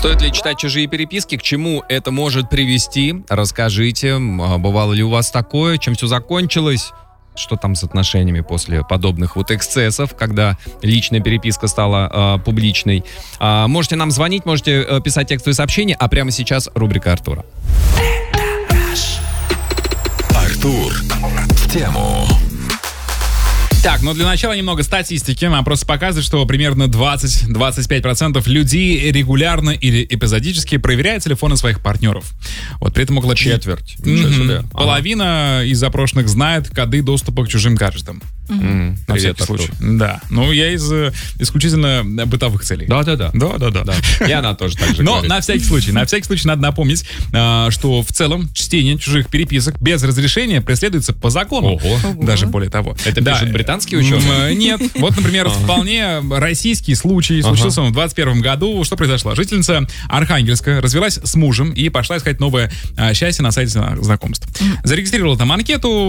Стоит ли читать чужие переписки? К чему это может привести? Расскажите, бывало ли у вас такое? Чем все закончилось? Что там с отношениями после подобных вот эксцессов, когда личная переписка стала публичной? Можете нам звонить, можете писать текстовые сообщения, а прямо сейчас рубрика Артура. Артур в тему. Так, ну для начала немного статистики. Она просто показывает, что примерно 20-25% людей регулярно или эпизодически проверяют телефоны своих партнеров. Вот при этом около четверть. Половина из запрошенных знает коды доступа к чужим гаджетам. На всякий случай. Да. Ну, я из исключительно бытовых целей. Да. И она тоже так же говорит. Но на всякий случай надо напомнить, что в целом чтение чужих переписок без разрешения преследуется по закону. Ого. Даже более того. Это пишут британские ученые? Нет. Вот, например, вполне российский случай случился в 2021 году. Что произошло? Жительница Архангельска развелась с мужем и пошла искать новое счастье на сайте знакомств. Зарегистрировала там анкету,